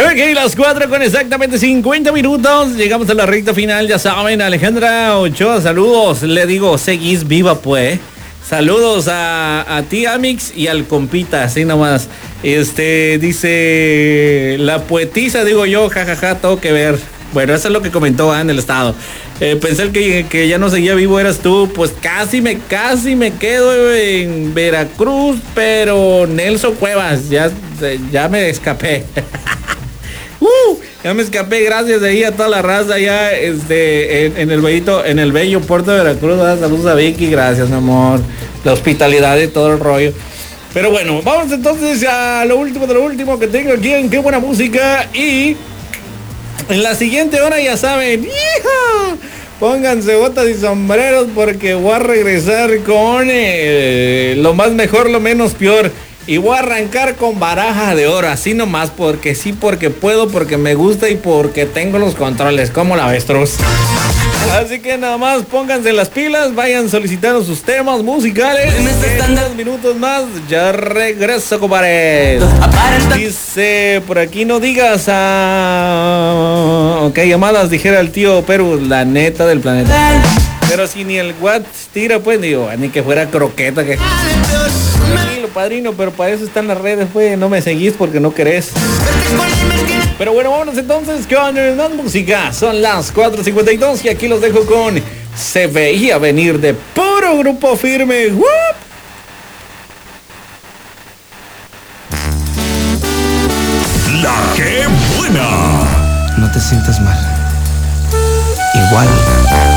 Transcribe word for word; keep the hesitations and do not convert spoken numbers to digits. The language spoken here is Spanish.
Ok, las cuatro con exactamente cincuenta minutos. Llegamos a la recta final, ya saben. Alejandra Ochoa, saludos. Le digo, seguís viva, pues. Saludos a, a ti, Amix, y al compita, así nomás. Este, dice, la poetisa, digo yo, jajaja, ja, ja, todo que ver. Bueno, eso es lo que comentó ah, en el estado. Eh, pensé que, que ya no seguía vivo, eras tú. Pues casi me, casi me quedo en Veracruz, pero Nelson Cuevas, ya, ya me escapé. uh, ya me escapé, gracias de ahí a toda la raza allá este, en, en el bellito, en el bello puerto de Veracruz. ¿Verdad? Saludos a Vicky, gracias, mi amor. La hospitalidad y todo el rollo. Pero bueno, vamos entonces a lo último de lo último que tengo aquí en Qué Buena Música. Y en la siguiente hora ya saben, ¡hija! Pónganse botas y sombreros porque voy a regresar con eh, lo más mejor, lo menos peor. Y voy a arrancar con baraja de oro, así nomás, porque sí, porque puedo, porque me gusta y porque tengo los controles. ¿Cómo la ves, Truz? Así que nada más pónganse las pilas, vayan solicitando sus temas musicales. En unos minutos más, ya regreso, compadre. Dice, por aquí no digas a... Ok, llamadas, dijera el tío Perú, la neta del planeta. Pero si ni el Watt tira, pues, digo, ni que fuera croqueta, que... Tranquilo, padrino, pero para eso están las redes, pues, no me seguís porque no querés. Pero bueno, vámonos entonces con más música. Son las cuatro cincuenta y dos y aquí los dejo con Se Veía Venir de Puro Grupo Firme. ¡Wup! La Qué Buena. No te sientas mal. Igual